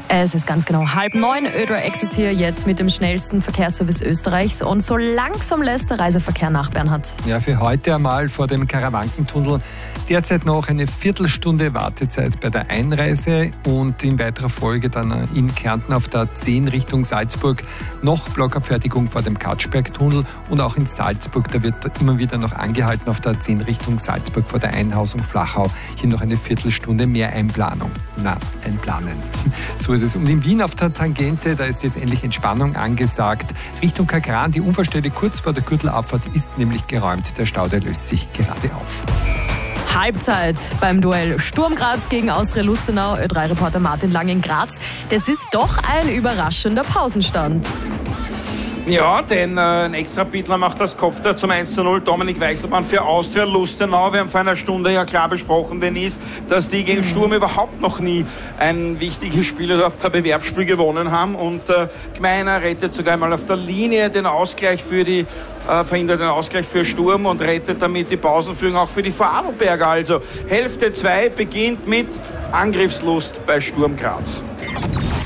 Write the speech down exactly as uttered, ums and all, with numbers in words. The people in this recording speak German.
Es ist ganz genau halb neun. Ödra X ist hier jetzt mit dem schnellsten Verkehrsservice Österreichs und so langsam lässt der Reiseverkehr nach, Bernhard. Ja, für heute einmal vor dem Karawankentunnel derzeit noch eine Viertelstunde Wartezeit bei der Einreise und in weiterer Folge dann in Kärnten auf der A zehn Richtung Salzburg noch Blockabfertigung vor dem Katschbergtunnel und auch in Salzburg, da wird immer wieder noch angehalten auf der A zehn Richtung Salzburg vor der Einhausung Flachau. Hier noch eine Viertelstunde mehr Einplanung. Na, einplanen. So ist es. Und in Wien auf der Tangente, da ist jetzt endlich Entspannung angesagt. Richtung Kagran, die Unfallstelle kurz vor der Gürtelabfahrt ist nämlich geräumt. Der Stau, der löst sich gerade auf. Halbzeit beim Duell Sturm Graz gegen Austria Lustenau. Ö drei Reporter Martin Lang in Graz. Das ist doch ein überraschender Pausenstand. Ja, denn äh, ein Extrabittler macht das Kopftor zum eins zu null. Dominik Weichselmann für Austria Lustenau. Wir haben vor einer Stunde ja klar besprochen, Denise, dass die gegen Sturm überhaupt noch nie ein wichtiges Spiel oder ein Bewerbsspiel gewonnen haben. Und äh, Gmeiner rettet sogar einmal auf der Linie den Ausgleich für die, äh, verhindert den Ausgleich für Sturm und rettet damit die Pausenführung auch für die Vorarlberger. Also Hälfte zwei beginnt mit Angriffslust bei Sturm Graz.